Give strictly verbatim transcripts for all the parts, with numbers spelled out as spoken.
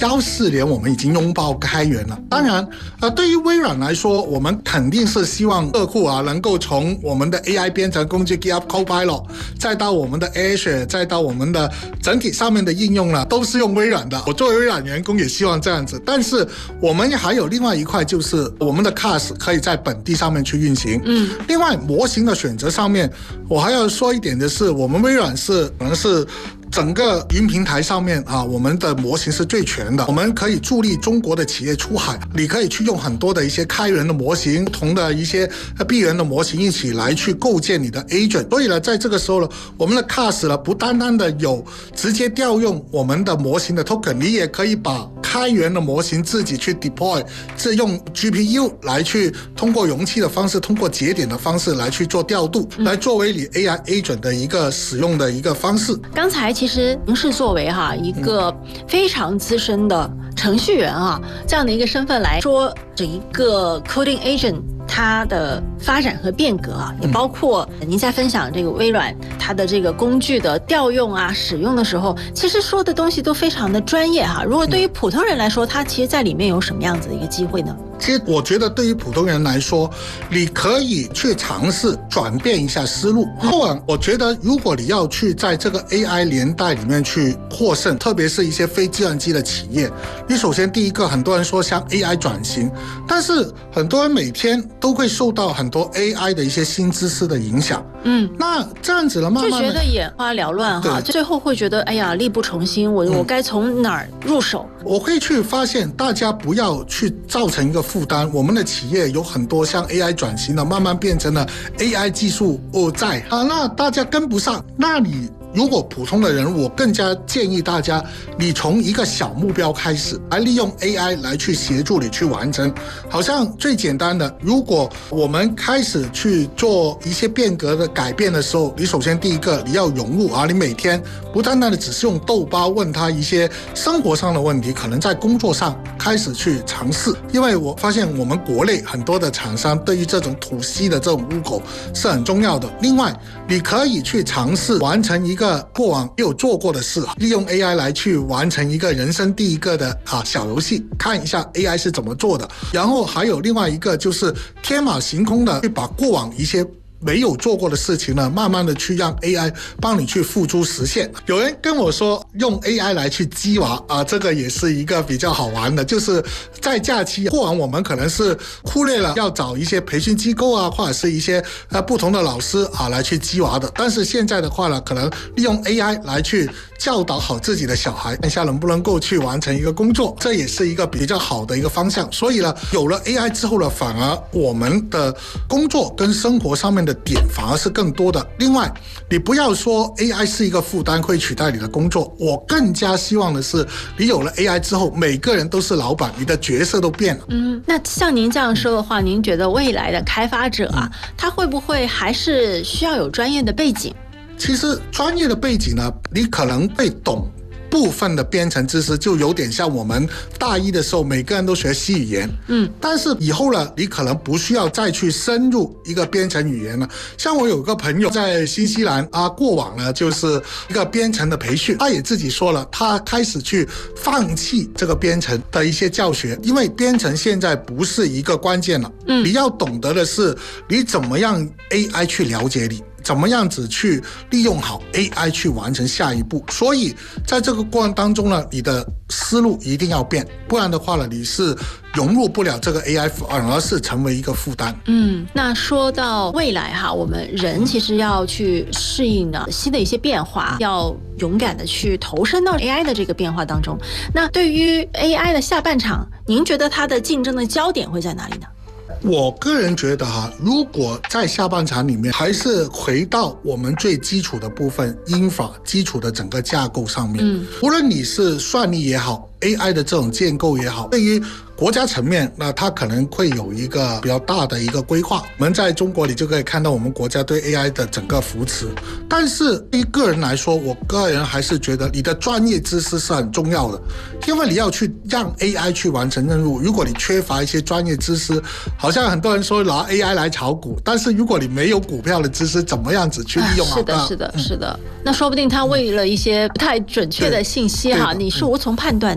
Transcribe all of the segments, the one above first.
幺四年我们已经拥抱开源了。当然，呃，对于微软来说，我们肯定是希望客户啊能够从我们的 A I 编程工具 GitHub Copilot， 再到我们的 Azure， 再到我们的整体上面的应用呢，都是用微软的。我作为微软员工也希望这样子。但是我们还有另外一块，就是我们的 C A S 可以在本地上面去运行。嗯，另外模型的选择上面，我还要说一点的是，我们微软是可能是整个云平台上面啊，我们的模型是最全的。我们可以助力中国的企业出海，你可以去用很多的一些开源的模型，不同的一些闭源的模型一起来去构建你的 agent。所以呢，在这个时候呢，我们的 C A S 呢，不单单的有直接调用我们的模型的 token， 你也可以把开源的模型自己去 deploy， 是用 G P U 来去通过容器的方式，通过节点的方式来去做调度，嗯、来作为你 A I agent 的一个使用的一个方式。 刚才其实您是作为哈一个非常资深的程序员啊，这样的一个身份来说，这一个 coding agent 它的发展和变革啊，也包括您在分享这个微软它的这个工具的调用啊、使用的时候，其实说的东西都非常的专业哈。如果对于普通人来说，它其实在里面有什么样子的一个机会呢？ 其实我觉得对于普通人来说，你可以去尝试转变一下思路。后来我觉得如果你要去在这个 A I 年代里面去获胜，特别是一些非计算机的企业，你首先第一个，很多人说向 A I 转型，但是很多人每天都会受到很多 A I 的一些新知识的影响。嗯，那这样子了，慢慢就觉得眼花缭乱哈，最后会觉得哎呀力不从心，我我该从哪儿入手？ 我会去发现，大家不要去造成一个负担。我们的企业有很多像 A I 转型的，慢慢变成了 A I 技术在啊，那大家跟不上，那你如果普通的人，我更加建议大家，你从一个小目标开始，来利用 A I 来去协助你去完成。好像最简单的，如果我们开始去做一些变革的改变的时候，你首先第一个你要融入啊，你每天不单单的只是用豆包问他一些生活上的问题，可能在工作上开始去尝试。因为我发现我们国内很多的厂商对于这种土 C 的这种入口是很重要的。另外，你可以去尝试完成一个个过往没有做过的事，利用 A I 来去完成一个人生第一个的啊小游戏，看一下 A I 是怎么做的。然后还有另外一个就是天马行空的去把过往一些没有做过的事情呢，慢慢的去让 A I 帮你去付诸实现。有人跟我说用 A I 来去激娃啊，这个也是一个比较好玩的，就是在假期过往我们可能是忽略了要找一些培训机构啊，或者是一些呃不同的老师啊来去激娃的，但是现在的话呢，可能利用 A I 来去教导好自己的小孩，看一下能不能够去完成一个工作，这也是一个比较好的一个方向。所以呢，有了 A I 之后呢，反而我们的工作跟生活上面的点反而是更多的。另外，你不要说 A I 是一个负担会取代你的工作，我更加希望的是你有了 A I 之后，每个人都是老板，你的角色都变了。 嗯，那像您这样说的话，您觉得未来的开发者啊，他会不会还是需要有专业的背景？ 其实专业的背景呢，你可能会懂部分的编程知识，就有点像我们大一的时候每个人都学 C 语言，嗯，但是以后呢，你可能不需要再去深入一个编程语言了。像我有个朋友在新西兰啊，过往呢就是一个编程的培训，他也自己说了，他开始去放弃这个编程的一些教学，因为编程现在不是一个关键了，嗯，你要懂得的是你怎么样 A I 去了解你，怎么样子去利用好 A I 去完成下一步。所以在这个过程当中呢，你的思路一定要变，不然的话呢，你是融入不了这个 A I， 反而是成为一个负担。 嗯，那说到未来哈，我们人其实要去适应呢新的一些变化，要勇敢的去投身到 A I 的这个变化当中。那对于 A I 的下半场，您觉得它的竞争的焦点会在哪里呢？ 我个人觉得哈，如果在下半场里面还是回到我们最基础的部分 infra 基础的整个架构上面，嗯，无论你是算力也好， A I 的这种建构也好，对于国家层面，那它可能会有一个比较大的一个规划。我们在中国你就可以看到我们国家对 A I 的整个扶持。但是对于个人来说，我个人还是觉得你的专业知识是很重要的，因为你要去让 A I 去完成任务，如果你缺乏一些专业知识，好像很多人说拿 A I 来炒股，但是如果你没有股票的知识，怎么样子去利用好它？ 是的，是的，是的。那说不定他为了一些不太准确的信息哈，你是无从判断的。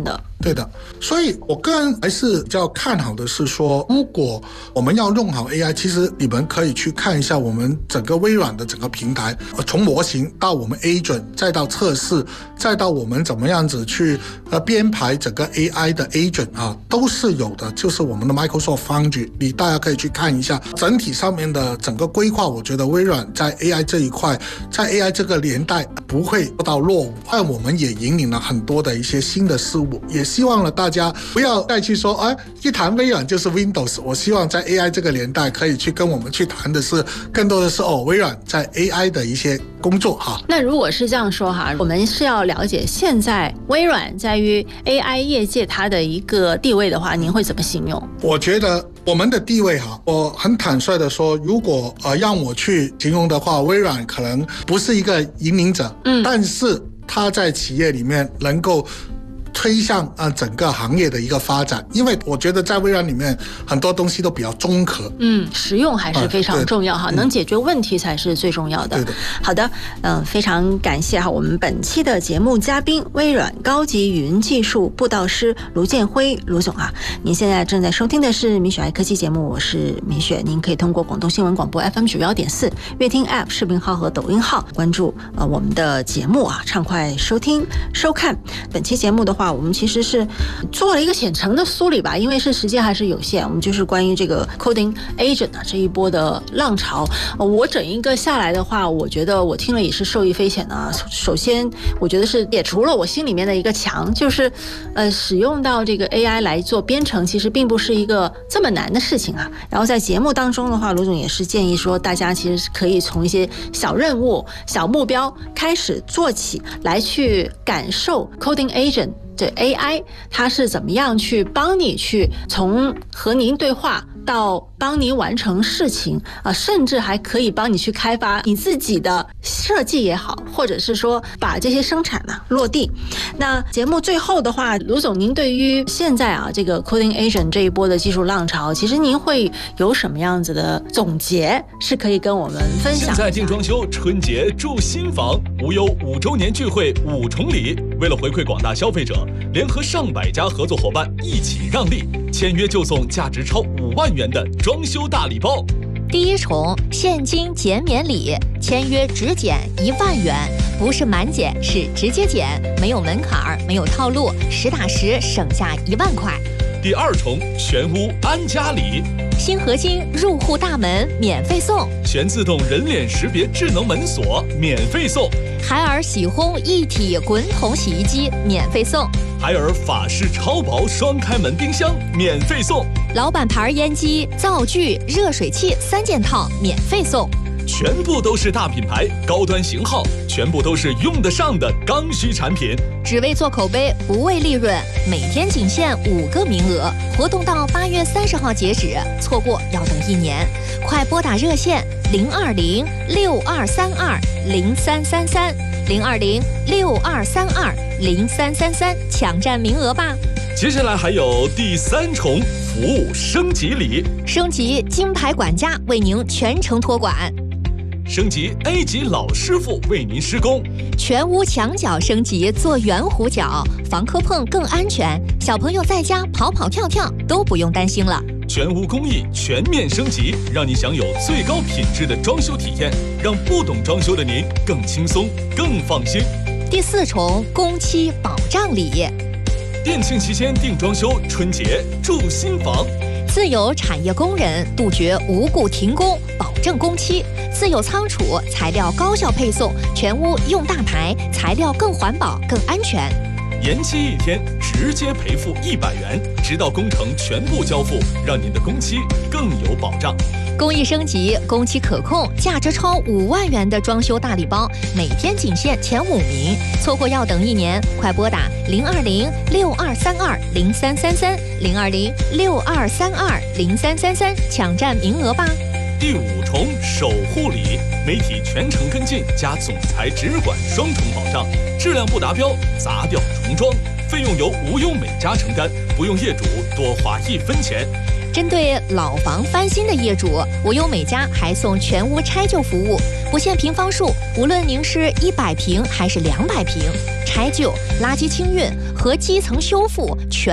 对的，所以我个人还是比较看好的是说，如果我们要用好 A I， 其实你们可以去看一下我们整个微软的整个平台，从模型到我们 agent， 再到测试，再到我们怎么样子去呃编排整个 A I 的 agent 啊，都是有的。就是我们的 Microsoft Foundry， 你大家可以去看一下整体上面的整个规划。我觉得微软在 A I 这一块，在 A I 这个年代不会受到落伍，但我们也引领了很多的一些新的事物，也希望了大家不要再去说，哎，一谈微软就是 Windows。我希望在 A I 这个年代，可以去跟我们去谈的是，更多的是哦，微软在 A I 的一些工作哈。 那如果是这样说哈，我们是要了解现在微软在于 A I 业界它的一个地位的话，您会怎么形容？ 我觉得我们的地位哈，我很坦率的说，如果呃让我去形容的话，微软可能不是一个引领者，嗯，但是它在企业里面能够推向呃整个行业的一个发展，因为我觉得在微软里面很多东西都比较中壳， 嗯，实用还是非常重要哈、嗯，能解决问题才是最重要的。 对的， 好的，嗯、呃，非常感谢哈我们本期的节目嘉宾，微软高级云技术布道师卢建辉卢总啊。您现在正在收听的是米雪爱科技节目，我是米雪，您可以通过广东新闻广播 F M 九幺点四、乐听 App 视频号和抖音号关注呃我们的节目啊，畅快收听收看。本期节目的话，我们其实是做了一个浅层的梳理吧，因为是时间还是有限，我们就是关于这个 Coding Agent 啊这一波的浪潮，我整一个下来的话，我觉得我听了也是受益匪浅啊。首先，我觉得是解除了我心里面的一个墙，就是呃使用到这个 A I 来做编程，其实并不是一个这么难的事情啊。然后在节目当中的话，卢总也是建议说，大家其实是可以从一些小任务、小目标开始做起，来去感受 Coding Agent。这 A I 它是怎么样去帮你去从和您对话到帮你完成事情啊，甚至还可以帮你去开发你自己的设计也好，或者是说把这些生产呢落地。那节目最后的话，卢总，您对于现在啊这个 Coding Agent 这一波的技术浪潮，其实您会有什么样子的总结是可以跟我们分享？ 现在定装修春节住新房，无忧五周年聚会五重礼。为了回馈广大消费者，联合上百家合作伙伴一起让利，签约就送价值超五万元的装修大礼包。 第一重现金减免礼，签约只减一万元，不是满减，是直接减，没有门槛，没有套路，实打实省下一万块。 第二重全屋安家礼， 新合金入户大门免费送， 全自动人脸识别智能门锁免费送， 海尔洗烘一体滚筒洗衣机免费送， 海尔法式超薄双开门冰箱免费送， 老板牌烟机、灶具、热水器三件套免费送。 全部都是大品牌、高端型号，全部都是用得上的刚需产品。 只为做口碑，不为利润，每天仅限五个名额，活动到八月三十号截止，错过要等一年。快拨打热线零二零六二三二零三三三零二零六二三二零三三三，抢占名额吧。 接下来还有第三重服务升级礼， 升级金牌管家为您全程托管。 升级 A 级老师傅为您施工， 全屋墙角升级做圆弧角，防磕碰更安全，小朋友在家跑跑跳跳都不用担心了。 全屋工艺全面升级，让你享有最高品质的装修体验，让不懂装修的您更轻松更放心。 第四重工期保障礼， 店庆期间定装修，春节住新房， 自有产业工人杜绝无故停工，保证工期，自有仓储材料高效配送，全屋用大牌，材料更环保更安全。 延期一天直接赔付一百元，直到工程全部交付，让您的工期更有保障。 工艺升级，工期可控，价值超五万元的装修大礼包，每天仅限前五名，错过要等一年，快拨打零二零六二三二零三三三零二零六二三二零三三三，抢占名额吧。 第五重守护礼，媒体全程跟进加总裁直管双重保障，质量不达标砸掉重装，费用由无忧美家承担，不用业主多花一分钱。 针对老房翻新的业主，无忧美家还送全屋拆旧服务，不限平方数，无论您是一百平还是两百平，拆旧、垃圾清运和基层修复全